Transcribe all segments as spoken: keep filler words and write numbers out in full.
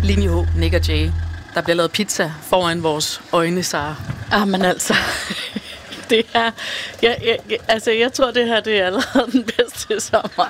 Linje H, Nick og Jay. Der bliver lavet pizza foran vores øjne, Sara. Ah, men altså... Det er, jeg, jeg, altså jeg tror det her det er allerede den bedste sommer.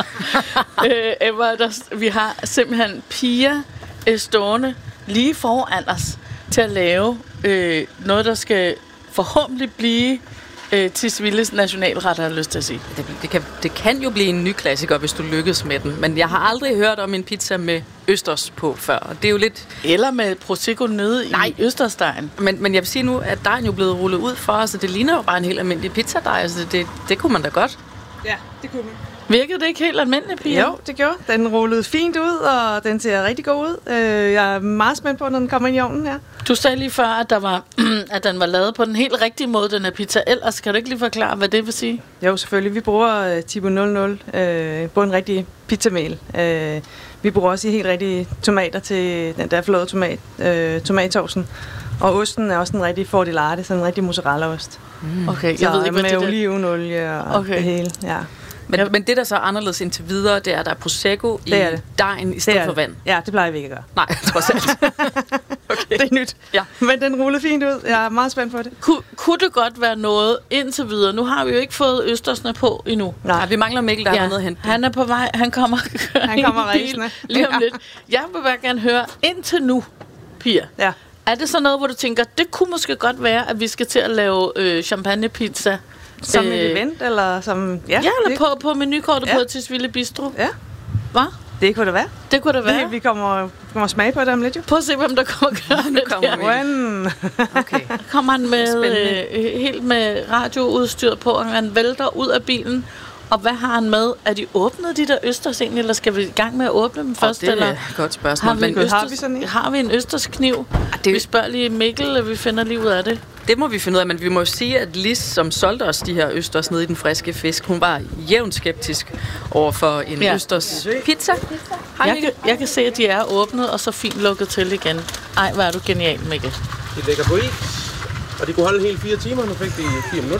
øh, Emma, der, vi har simpelthen piger øh, stående lige foran os til at lave øh, noget der skal forhåbentlig blive øh, Tisvildes nationalret, har jeg lyst til at sige. Det, det, kan, det kan jo blive en ny klassiker, hvis du lykkes med den. Men jeg har aldrig hørt om en pizza med østers på før. Og det er jo lidt... Eller med prosecco nede Nej. i østersdejen. Men, men jeg vil sige nu, at dejen jo blevet rullet ud for os, så det ligner jo bare en helt almindelig pizzadej. Altså det, det, det kunne man da godt. Ja, det kunne man. Virkede det ikke helt almindeligt, Pia? Jo, det gjorde. Den rullede fint ud, og den ser rigtig god ud. Jeg er meget spændt på, når den kommer ind i ovnen her. Du sagde lige før, at, der var, at den var lavet på den helt rigtige måde, den her pizza. Ellers kan du ikke lige forklare, hvad det vil sige? Jo, selvfølgelig. Vi bruger uh, Tipo nul nul uh, på en rigtig pizzamel. Uh, vi bruger også helt rigtige tomater til den der flåede tomat, uh, tomatsovsen. Og osten er også en rigtig fordelarte, sådan en rigtig mozzarellaost. Mm. Okay, så jeg ved ikke, med olivenolie og okay. det hele. Ja. Men, men det, der så er anderledes indtil videre, det er, at der er prosecco i det det. dejen i stedet for vand. Ja, det plejer vi ikke at gøre. Nej, trods alt. Okay. Det er nyt. Ja. Men den rullede fint ud. Jeg er meget spændt på det. Kun, kunne det godt være noget indtil videre? Nu har vi jo ikke fået østersne på endnu. Nej, vi mangler Mikkel, der ja. har noget at hente. Han er på vej. Han kommer, han kommer rejsende. Lige om lidt. Jeg vil bare gerne høre, indtil nu, Pia. Ja. Er det så noget, hvor du tænker, det kunne måske godt være, at vi skal til at lave øh, champagnepizza? Som øh, et event, eller som... Ja, ja eller på, på menukortet ja. på Tisvilde Bistro. Ja. Hvad? Det kunne det være. Det kunne det være. Det, vi kommer, kommer smage på det om lidt, jo. Prøv at se, hvem der kommer kørende. Nu kommer okay. kommer han med, øh, helt med radioudstyr på, og han vælter ud af bilen. Og hvad har han med? Er de åbnet, de der østers egentlig, eller skal vi i gang med at åbne dem først? Det er eller? et godt spørgsmål. Har vi, men, østers, har vi sådan en? Har vi en østerskniv? Ah, det... Vi spørger lige Mikkel, og vi finder lige ud af det. Det må vi finde ud af, men vi må jo sige, at Lis, som solgte os de her østers nede i den friske fisk, hun var jævnt skeptisk over for en ja. østers pizza. Jeg kan, jeg kan se, at de er åbnet, og så fint lukket til igen. Ej, hvor er du genial, Mikkel. De lægger på is, og de kunne holde hele fire timer. Nu fik de fire minutter.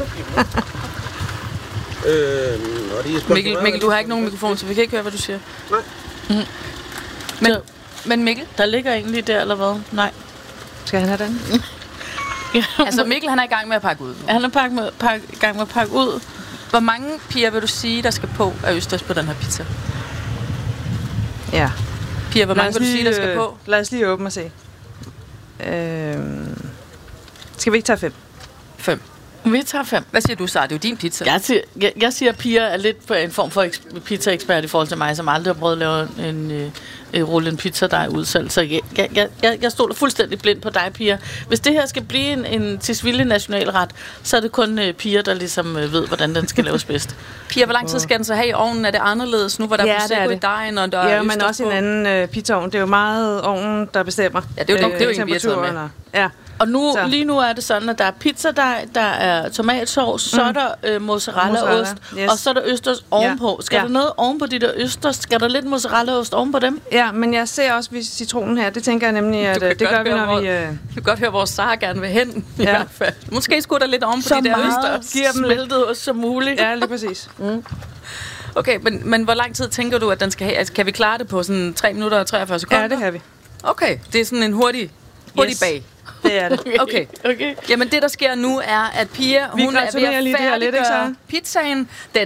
øhm, og de er Mikkel, Mikkel, du har ikke nogen mikrofon, så vi kan ikke høre, hvad du siger. Nej. Mm. Men, så, men Mikkel? Der ligger egentlig der, eller hvad? Nej. Skal han have den? Ja. Altså Mikkel, han er i gang med at pakke ud. Han er pakke med, pakke, i gang med at pakke ud. Hvor mange piger vil du sige, der skal på af østers på den her pizza? Ja. Piger, hvor mange vil du sige, der skal på? Lad os lige åbne og se. Øhm, skal vi ikke tage fem? Fem. Vi tager fem. Hvad siger du, Sara? Det er jo din pizza. Jeg siger, jeg, jeg siger at Pia er lidt en form for pizza-ekspert i forhold til mig, som aldrig har prøvet at lave en... Øh, rulle en pizza dig ud selv. Så jeg, jeg, jeg, jeg stoler fuldstændig blind på dig, Pia. Hvis det her skal blive en, en Tisvilde nationalret, så er det kun uh, Pia, der ligesom uh, ved, hvordan den skal laves bedst. Pia, hvor lang tid skal den så have i ovnen? Er det anderledes nu, hvor der ja, er prosecco i dejen, og der ja, er men også på? En anden uh, pizzaovn. Det er jo meget ovnen, der bestemmer. Ja, det er jo, øh, det er jo egentlig, vi har taget med. Ja. Og nu, lige nu er det sådan, at der er pizzadej, der er tomatsovs, mm. så er der øh, mozzarellaost, yes. og så er der østers ovenpå. Skal ja. der noget ovenpå de der østers? Skal der lidt mozzarellaost ovenpå dem? Ja, men jeg ser også citronen her. Det tænker jeg nemlig, at det gør vi, når hvor, vi... Øh... Du kan godt høre, hvor Sara gerne vil hen, i ja. hvert fald. Måske skulle der lidt ovenpå så de der østers. Så giver dem smeltet ost som muligt. Ja, lige præcis. Mm. Okay, men, men hvor lang tid tænker du, at den skal have? Altså, kan vi klare det på sådan tre minutter og treogfyrre sekunder? Ja, det kan vi. Okay, det er sådan en hurtig, hurtig yes. bag. Det er det. Okay. okay. Jamen det, der sker nu, er, at Pia, vi hun er ved at færdiggøre pizzaen. Den